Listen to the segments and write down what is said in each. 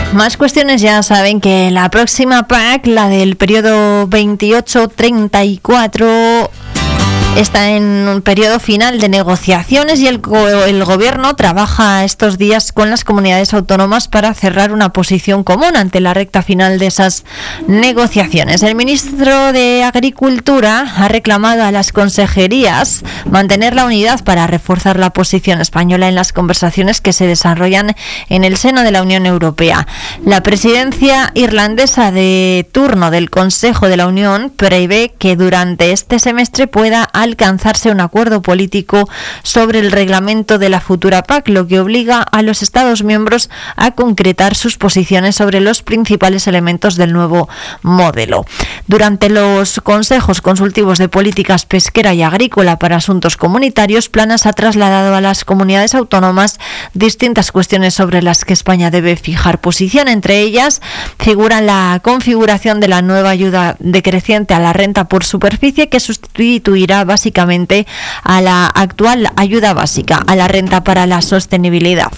Más cuestiones. Ya saben que la próxima PAC, la del periodo 28-34, está en un periodo final de negociaciones y el Gobierno trabaja estos días con las comunidades autónomas para cerrar una posición común ante la recta final de esas negociaciones. El ministro de Agricultura ha reclamado a las consejerías mantener la unidad para reforzar la posición española en las conversaciones que se desarrollan en el seno de la Unión Europea. La presidencia irlandesa de turno del Consejo de la Unión prevé que durante este semestre pueda alcanzarse un acuerdo político sobre el reglamento de la futura PAC, lo que obliga a los Estados miembros a concretar sus posiciones sobre los principales elementos del nuevo modelo. Durante los consejos consultivos de políticas pesquera y agrícola para asuntos comunitarios, Planas ha trasladado a las comunidades autónomas distintas cuestiones sobre las que España debe fijar posición. Entre ellas figuran la configuración de la nueva ayuda decreciente a la renta por superficie, que sustituirá básicamente a la actual ayuda básica, a la renta para la sostenibilidad.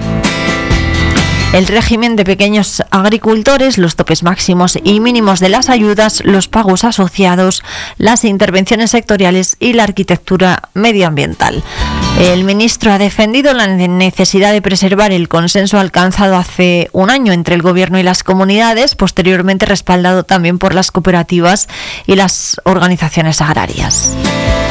El régimen de pequeños agricultores, los topes máximos y mínimos de las ayudas, los pagos asociados, las intervenciones sectoriales y la arquitectura medioambiental. El ministro ha defendido la necesidad de preservar el consenso alcanzado hace un año entre el Gobierno y las comunidades, posteriormente respaldado también por las cooperativas y las organizaciones agrarias.